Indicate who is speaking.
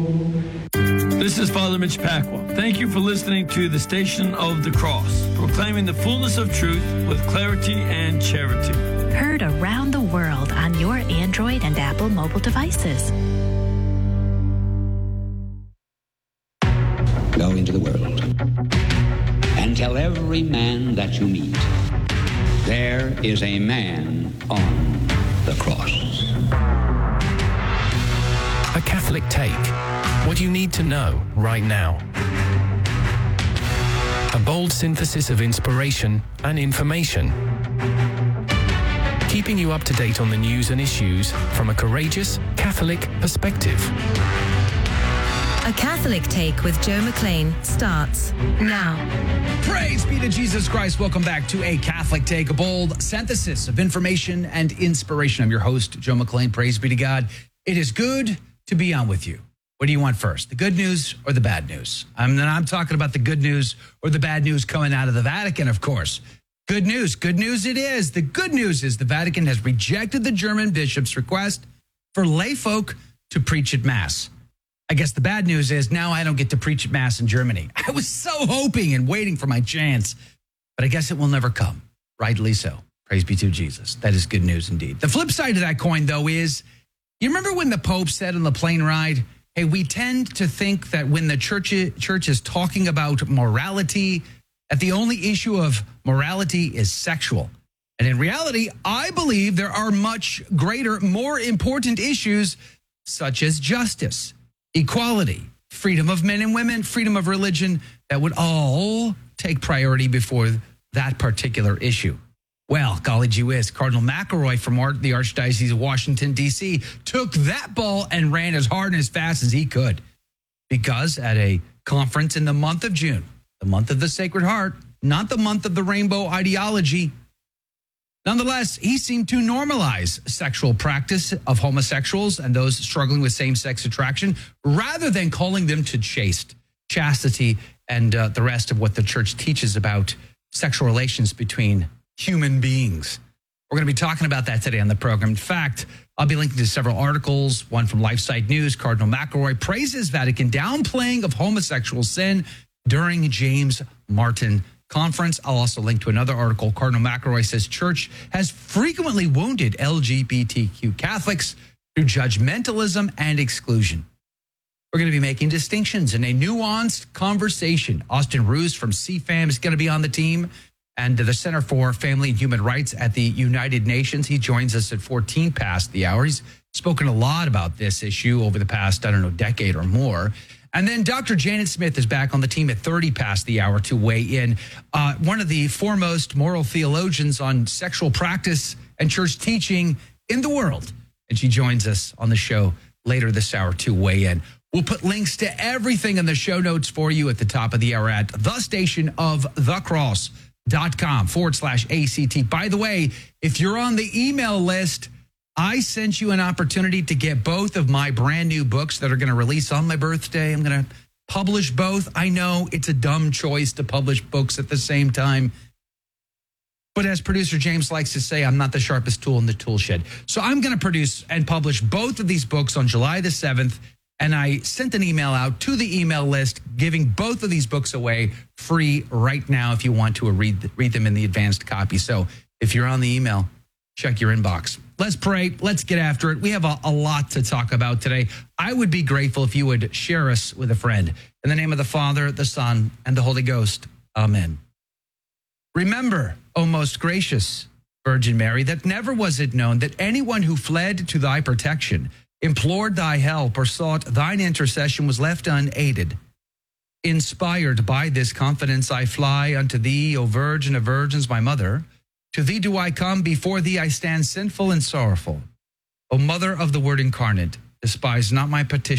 Speaker 1: This is Father Mitch Pacwa. Thank you for listening to the Station of the Cross, proclaiming the fullness of truth with clarity and charity.
Speaker 2: Heard around the world on your Android and Apple mobile devices.
Speaker 3: Go into the world and tell every man that you meet, there is a man on the cross.
Speaker 4: A Catholic Take. What you need to know right now. A bold synthesis of inspiration and information. Keeping you up to date on the news and issues from a courageous Catholic perspective.
Speaker 5: A Catholic Take with Joe McLean starts now.
Speaker 6: Praise be to Jesus Christ. Welcome back to A Catholic Take, a bold synthesis of information and inspiration. I'm your host, Joe McLean. Praise be to God. It is good to be on with you. What do you want first, the good news or the bad news? I'm talking about the good news or the bad news coming out of the Vatican, of course. Good news it is. The good news is the Vatican has rejected the German bishop's request for lay folk to preach at Mass. I guess the bad news is now I don't get to preach at Mass in Germany. I was so hoping and waiting for my chance, but I guess it will never come. Rightly so. Praise be to Jesus. That is good news indeed. The flip side of that coin, though, is you remember when the Pope said on the plane ride, hey, we tend to think that when the church is talking about morality, that the only issue of morality is sexual. And in reality, I believe there are much greater, more important issues such as justice, equality, freedom of men and women, freedom of religion, that would all take priority before that particular issue. Well, golly gee whiz, Cardinal McElroy from the Archdiocese of Washington, D.C., took that ball and ran as hard and as fast as he could. Because at a conference in the month of June, the month of the Sacred Heart, not the month of the rainbow ideology, nonetheless, he seemed to normalize sexual practice of homosexuals and those struggling with same-sex attraction, rather than calling them to chastity, and the rest of what the church teaches about sexual relations between human beings. We're going to be talking about that today on the program. In fact, I'll be linking to several articles, one from LifeSite News. Cardinal McElroy praises Vatican downplaying of homosexual sin during James Martin Conference. I'll also link to another article. Cardinal McElroy says church has frequently wounded LGBTQ Catholics through judgmentalism and exclusion. We're going to be making distinctions in a nuanced conversation. Austin Roos from CFAM is going to be on the team, and the Center for Family and Human Rights at the United Nations. He joins us at 14 past the hour. He's spoken a lot about this issue over the past, decade or more. And then Dr. Janet Smith is back on the team at 30 past the hour to weigh in. One of the foremost moral theologians on sexual practice and church teaching in the world. And she joins us on the show later this hour to weigh in. We'll put links to everything in the show notes for you at the top of the hour at thestationofthecross.com/ACT. By the way, if you're on the email list, I sent you an opportunity to get both of my brand new books that are going to release on my birthday. I'm going to publish both. I know it's a dumb choice to publish books at the same time. But as producer James likes to say, I'm not the sharpest tool in the tool shed. So I'm going to produce and publish both of these books on July the 7th. And I sent an email out to the email list, giving both of these books away free right now if you want to read them in the advanced copy. So if you're on the email, check your inbox. Let's pray. Let's get after it. We have a lot to talk about today. I would be grateful if you would share us with a friend. In the name of the Father, the Son, and the Holy Ghost. Amen. Remember, O most gracious Virgin Mary, that never was it known that anyone who fled to thy protection, implored thy help, or sought thine intercession was left unaided. Inspired by this confidence, I fly unto thee, O Virgin of Virgins, my mother. To thee do I come, before thee I stand sinful and sorrowful. O Mother of the Word incarnate, despise not my petition.